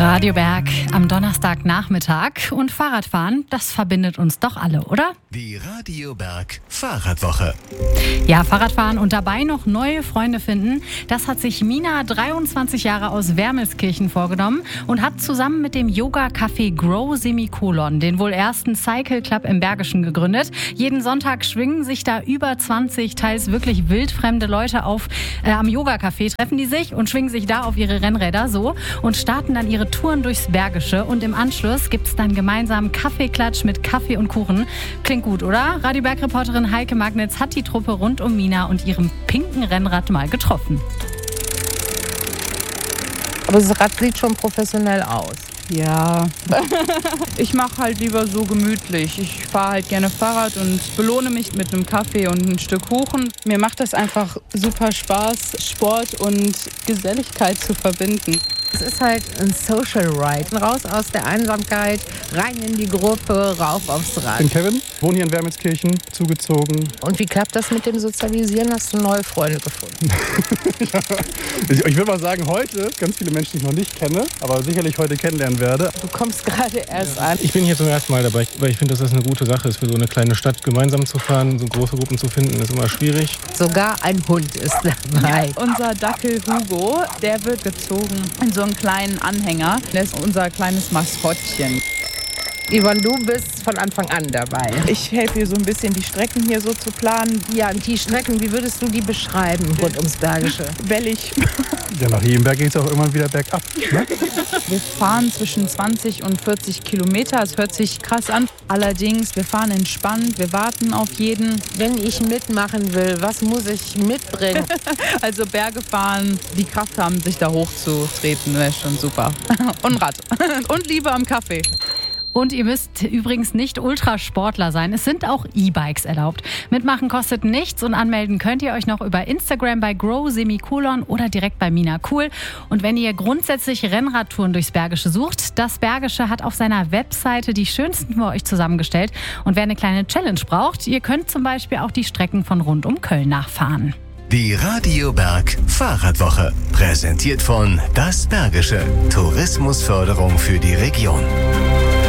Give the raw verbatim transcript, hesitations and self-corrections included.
Radio Berg am Donnerstagnachmittag und Fahrradfahren, das verbindet uns doch alle, oder? Die Radio Berg Fahrradwoche. Ja, Fahrradfahren und dabei noch neue Freunde finden, das hat sich Mina, dreiundzwanzig Jahre aus Wermelskirchen, vorgenommen und hat zusammen mit dem Yoga-Café Grow Semikolon den wohl ersten Cycle Club im Bergischen gegründet. Jeden Sonntag schwingen sich da über zwanzig teils wirklich wildfremde Leute auf. Äh, am Yoga-Café treffen die sich und schwingen sich da auf ihre Rennräder so und starten dann ihre Touren durchs Bergische. Und im Anschluss gibt es dann gemeinsam Kaffeeklatsch mit Kaffee und Kuchen. Klingt gut, oder? Radio Berg-Reporterin Heike Magnitz hat die Truppe rund um Mina und ihrem pinken Rennrad mal getroffen. Aber das Rad sieht schon professionell aus. Ja, ich mache halt lieber so gemütlich. Ich fahre halt gerne Fahrrad und belohne mich mit einem Kaffee und ein Stück Kuchen. Mir macht das einfach super Spaß, Sport und Geselligkeit zu verbinden. Es ist halt ein Social Ride. Raus aus der Einsamkeit, rein in die Gruppe, rauf aufs Rad. Ich bin Kevin, wohne hier in Wermelskirchen, zugezogen. Und wie klappt das mit dem Sozialisieren? Hast du neue Freunde gefunden? Ja, ich ich würde mal sagen, heute, ganz viele Menschen, die ich noch nicht kenne, aber sicherlich heute kennenlernen werde. Du kommst gerade erst an. Ich bin hier zum ersten Mal dabei, weil ich finde, dass das eine gute Sache ist, für so eine kleine Stadt gemeinsam zu fahren. So große Gruppen zu finden, ist immer schwierig. Sogar ein Hund ist dabei. Ja, unser Dackel Hugo, der wird gezogen in so einen kleinen Anhänger. Der ist unser kleines Maskottchen. Yvonne, du bist von Anfang an dabei. Ich helfe ihr so ein bisschen, die Strecken hier so zu planen. Ja, und die Strecken, wie würdest du die beschreiben rund ums Bergische? Wellig. Ja, nach jedem Berg geht es auch irgendwann wieder bergab. Ne? Wir fahren zwischen zwanzig und vierzig Kilometer. Es hört sich krass an. Allerdings, wir fahren entspannt, wir warten auf jeden. Wenn ich mitmachen will, was muss ich mitbringen? Also Berge fahren, die Kraft haben, sich da hochzutreten, wäre schon super. Und Rad. Und Liebe am Kaffee. Und ihr müsst übrigens nicht Ultrasportler sein. Es sind auch E-Bikes erlaubt. Mitmachen kostet nichts und anmelden könnt ihr euch noch über Instagram bei Grow Semikolon oder direkt bei Mina Cool. Und wenn ihr grundsätzlich Rennradtouren durchs Bergische sucht, das Bergische hat auf seiner Webseite die schönsten für euch zusammengestellt. Und wer eine kleine Challenge braucht, ihr könnt zum Beispiel auch die Strecken von rund um Köln nachfahren. Die Radio Berg Fahrradwoche. Präsentiert von Das Bergische. Tourismusförderung für die Region.